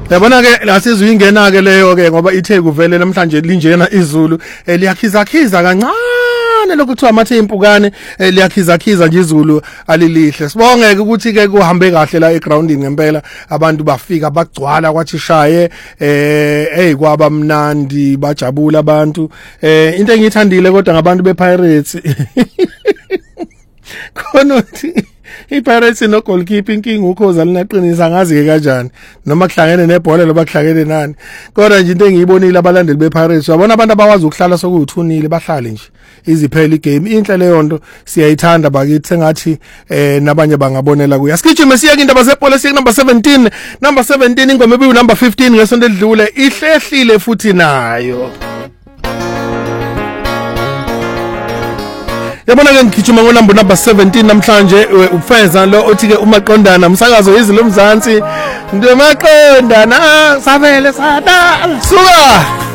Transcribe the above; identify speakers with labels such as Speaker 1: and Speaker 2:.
Speaker 1: Yabona ke lasizwe ingena ke leyo ke ngoba ithe kuvele namhlanje linjena izulu liyakhiza kancane lokuthiwa amathe impukane liyakhiza nje izulu alilihle. Sibonge ke ukuthi ke kuhambe kahle la egroundini ngempela abantu bafika bagcwala kwathi shaye kwaba mnandi bajabula abantu into engiyithandile kodwa ngabantu bePirates khonothi iPirates no goalkeeper inkinga ukhoza linaqinisa ngazi ke kanjani noma kuhlangene nebhola loba kuhlangene nani kodwa nje into engiyibonile abalandeli bePirates wabona abantu abawazi ukuhlala sokuthunile bahlale nje iziphela igame inhle leyo nto siyayithanda bakithi sengathi nabanye bangabonela kuya sigijime siya ke indaba zebhola siya number 17 ingoma ebiwu number 15 ngesonto edlule ihlehlile futhi nayo yabona ke ngigijima ngonamba number 17 namhlanje ufeza lo othi ke umaqondana umsakazo izilo mzansi ndemaqondana sabele sada suka